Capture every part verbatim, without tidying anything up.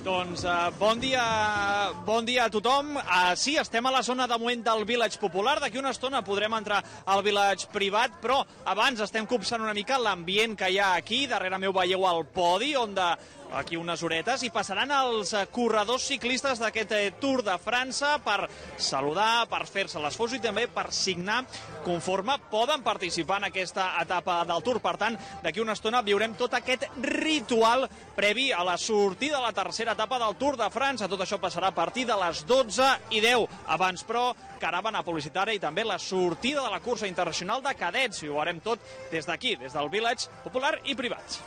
Doncs uh, bon dia bon dia a tothom. Uh, sí, estem a la zona de moment del Village Popular. D'aquí una estona podrem entrar al Village Privat, però abans estem copsant una mica l'ambient que hi ha aquí. Darrere meu veieu el podi, on de aquí unes horetes, i passaran els corredors ciclistes d'aquest Tour de França per saludar, per fer-se les fotos i també per signar conforme poden participar en aquesta etapa del Tour. Per tant, d'aquí una estona viurem tot aquest ritual previ a la sortida de la tercera etapa del Tour de França. Tot això passarà a partir de les dotze i deu. Abans, però, caravana publicitària i també la sortida de la cursa internacional de cadets. I ho veurem tot des d'aquí, des del Village Popular i Privat.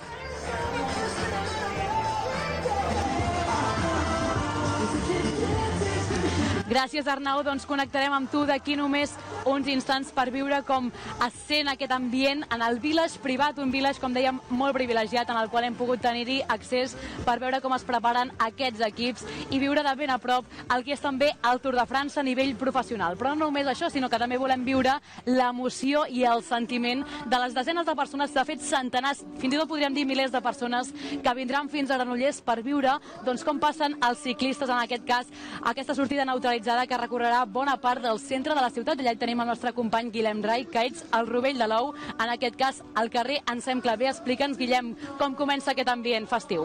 Gràcies, Arnau. Doncs connectarem amb tu d'aquí només uns instants per viure com es sent aquest ambient en el Village Privat, un village, com dèiem, molt privilegiat, en el qual hem pogut tenir-hi accés per veure com es preparen aquests equips i viure de ben a prop el que és també el Tour de França a nivell professional. Però no només això, sinó que també volem viure l'emoció i el sentiment de les desenes de persones, de fet centenars, fins i tot podríem dir milers de persones que vindran fins a Granollers per viure doncs, com passen els ciclistes, en aquest cas, aquesta sortida neutralitzada que recorrerà bona part del centre de la ciutat. Allà hi tenim el nostre company Guillem Rai, que ets al Rovell de l'Ou, en aquest cas al carrer Anselm Clavé. Explica'ns, Guillem, com comença aquest ambient festiu.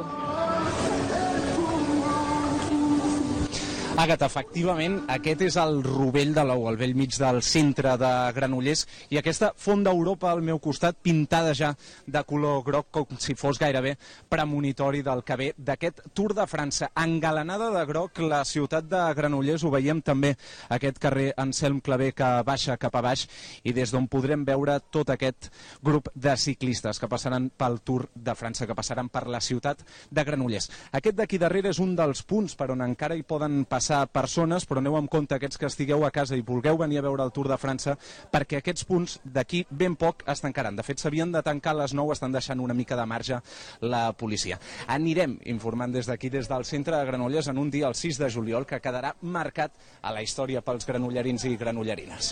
Àgata, efectivament, aquest és el Rovell de l'Ou, al vell mig del centre de Granollers, i aquesta font d'Europa al meu costat, pintada ja de color groc, com si fos gairebé premonitori del que ve d'aquest Tour de França. Engalanada de groc la ciutat de Granollers, ho veiem també aquest carrer Anselm Clavé que baixa cap a baix, i des d'on podrem veure tot aquest grup de ciclistes que passaran pel Tour de França, que passaran per la ciutat de Granollers. Aquest d'aquí darrere és un dels punts per on encara hi poden passar persones, però aneu amb compte, aquests que estigueu a casa i vulgueu venir a veure el Tour de França, perquè aquests punts d'aquí ben poc es tancaran. De fet, s'havien de tancar a les nou, estan deixant una mica de marge la policia. Anirem informant des d'aquí, des del centre de Granollers, en un dia, el sis de juliol, que quedarà marcat a la història pels granollerins i granollerines.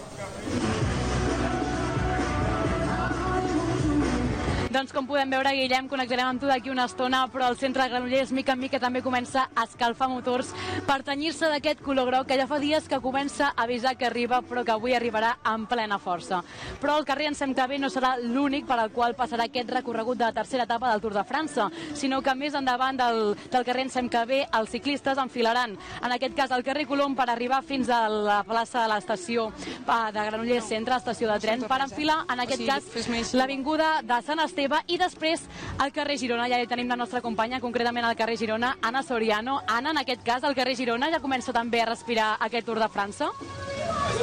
Doncs com podem veure, Guillem, connectarem amb tu d'aquí una estona, però el centre de Granollers, mica en mica, també comença a escalfar motors per tenyir-se d'aquest color groc, que ja fa dies que comença a avisar que arriba, però que avui arribarà en plena força. Però el carrer Anselm Clavé no serà l'únic per al qual passarà aquest recorregut de la tercera etapa del Tour de França, sinó que més endavant del, del carrer Anselm Clavé els ciclistes enfilaran, en aquest cas, al carrer Colom, per arribar fins a la plaça de l'estació de Granollers Centre, estació de tren, per enfilar, en aquest cas, l'avinguda de Sant Esteve, i després al carrer Girona. Ja hi tenim la nostra companya, concretament al carrer Girona, Anna Soriano. Anna, en aquest cas, al carrer Girona ja comença també a respirar aquest Tour de França?